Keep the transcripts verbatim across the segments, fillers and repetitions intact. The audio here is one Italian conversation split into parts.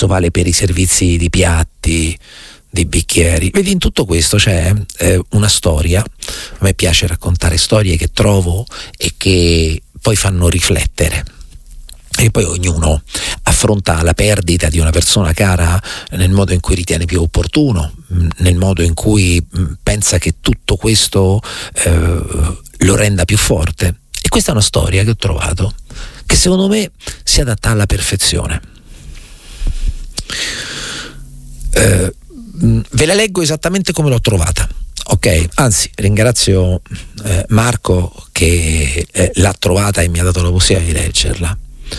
stesso vale per i servizi di piatti, di bicchieri. Vedi, in tutto questo c'è eh, una storia. A me piace raccontare storie che trovo e che poi fanno riflettere. E poi ognuno affronta la perdita di una persona cara nel modo in cui ritiene più opportuno, nel modo in cui pensa che tutto questo eh, lo renda più forte. E questa è una storia che ho trovato che secondo me si adatta alla perfezione. Eh, ve la leggo esattamente come l'ho trovata, ok? Anzi, ringrazio eh, Marco che eh, l'ha trovata e mi ha dato la possibilità di leggerla.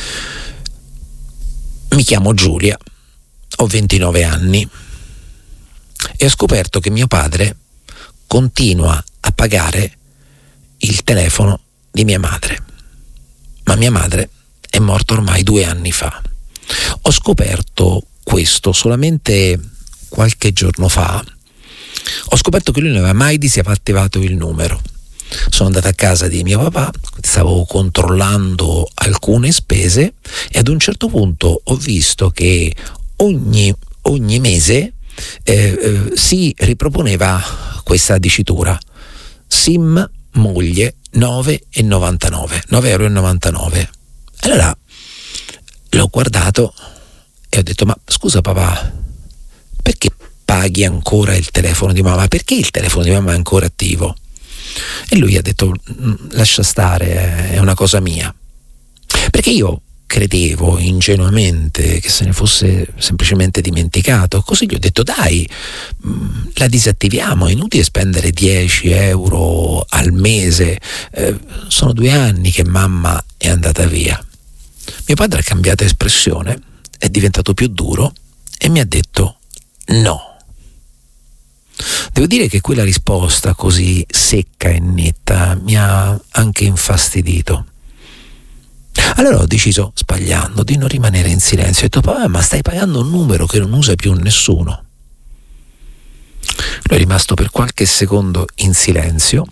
Mi chiamo Giulia, ho ventinove anni e ho scoperto che mio padre continua a pagare il telefono di mia madre, ma mia madre è morta ormai due anni fa. Ho scoperto questo solamente qualche giorno fa. Ho scoperto che lui non aveva mai disattivato il numero. Sono andato a casa di mio papà, stavo controllando alcune spese e ad un certo punto ho visto che ogni, ogni mese eh, eh, si riproponeva questa dicitura: SIM moglie nove e novantanove, nove euro e novantanove. Allora l'ho guardato e ho detto: ma scusa papà, perché paghi ancora il telefono di mamma? Perché il telefono di mamma è ancora attivo? E lui ha detto: lascia stare, è una cosa mia. Perché io credevo ingenuamente che se ne fosse semplicemente dimenticato. Così gli ho detto: dai, la disattiviamo, è inutile spendere dieci euro al mese, eh, sono due anni che mamma è andata via. Mio padre ha cambiato espressione, è diventato più duro e mi ha detto no. Devo dire che quella risposta così secca e netta mi ha anche infastidito. Allora ho deciso, sbagliando, di non rimanere in silenzio. Ho detto: papà, ma stai pagando un numero che non usa più nessuno. Lui è rimasto per qualche secondo in silenzio,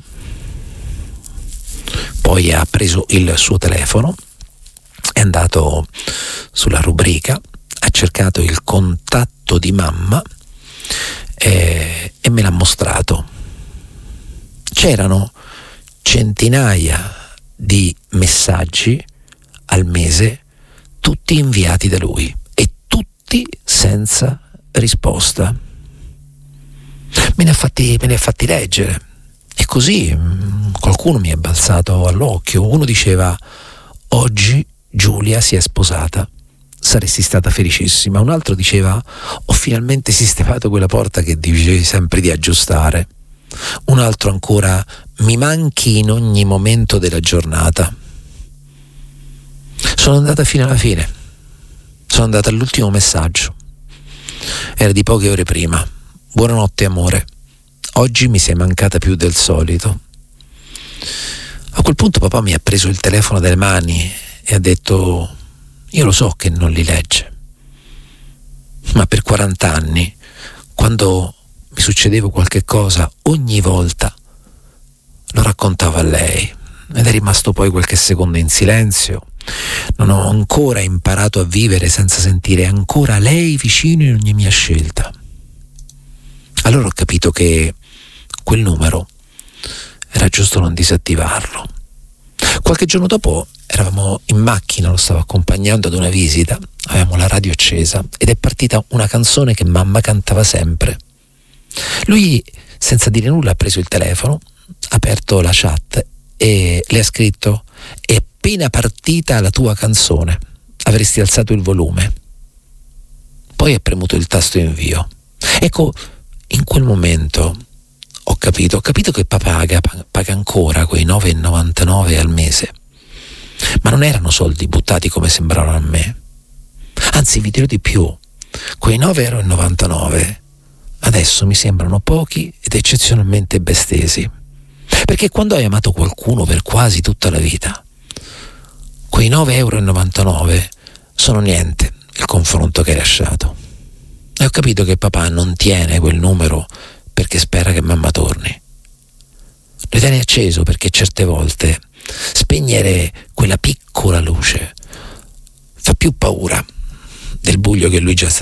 poi ha preso il suo telefono, è andato sulla rubrica, ha cercato il contatto di mamma e, e me l'ha mostrato. C'erano centinaia di messaggi al mese, tutti inviati da lui e tutti senza risposta. Me ne ha fatti, me ne ha fatti leggere e così mh, qualcuno mi è balzato all'occhio. Uno diceva: oggi Giulia si è sposata, saresti stata felicissima. Un altro diceva: ho finalmente sistemato quella porta che dicevi sempre di aggiustare. Un altro ancora: mi manchi in ogni momento della giornata. Sono andata fino alla fine, sono andata all'ultimo messaggio, era di poche ore prima: buonanotte amore, oggi mi sei mancata più del solito. A quel punto papà mi ha preso il telefono dalle mani e ha detto: io lo so che non li legge, ma per quaranta anni, quando mi succedeva qualche cosa, ogni volta lo raccontavo a lei. Ed è rimasto poi qualche secondo in silenzio. Non ho ancora imparato a vivere senza sentire ancora lei vicino in ogni mia scelta. Allora ho capito che quel numero era giusto non disattivarlo. Qualche giorno dopo eravamo in macchina, lo stavo accompagnando ad una visita, avevamo la radio accesa ed è partita una canzone che mamma cantava sempre. Lui, senza dire nulla, ha preso il telefono, ha aperto la chat e le ha scritto: è appena partita la tua canzone, avresti alzato il volume. Poi ha premuto il tasto invio. Ecco, in quel momento ho capito, ho capito che papà paga, paga ancora quei nove e novantanove al mese, ma non erano soldi buttati come sembravano a me. Anzi, vi dirò di più, quei nove e novantanove adesso mi sembrano pochi ed eccezionalmente ben stesi, perché quando hai amato qualcuno per quasi tutta la vita, quei nove e novantanove euro sono niente il confronto che hai lasciato. E ho capito che papà non tiene quel numero perché spera che mamma torni. Lo tiene acceso perché certe volte spegnere quella piccola luce fa più paura del buio che lui già sta